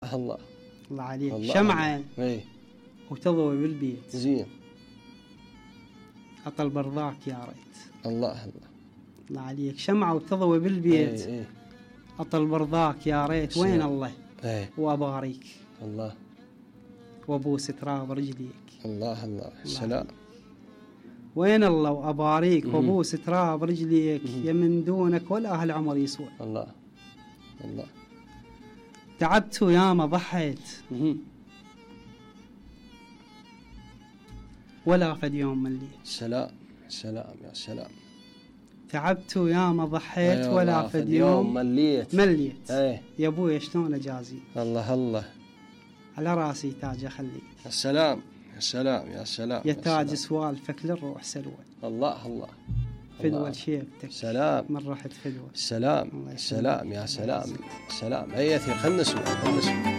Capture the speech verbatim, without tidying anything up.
الله الله الله عليك. الله شمعة اي وتضوي بالبيت. زين. أطل برضاك يا ريت. الله الله الله عليك. شمعة وتضوي بالبيت. اي اي أطل برضاك يا ريت. وين الله اي وأباريك الله وأبوس تراب رجليك. الله الله سلام. وين الله وأباريك وأبوس تراب رجليك يا من دونك ولا هالعمر يسوى. الله الله. تعبت وياما ضحيت ولا فد يوم مليت. سلام سلام يا سلام. تعبت وياما ضحيت أيوة ولا فد يوم مليت مليت. ايه يا ابوي شلون اجازي. الله الله. على راسي تاج اخلي. يا سلام يا سلام يا سلام. يا تاج سوالفك للروح سلوى. الله الله. فدوى لشيبتك. سلام. من رحت فدوى. سلام سلام يا سلام. سلام. هيا خلنا نسمع خلنا نسمع.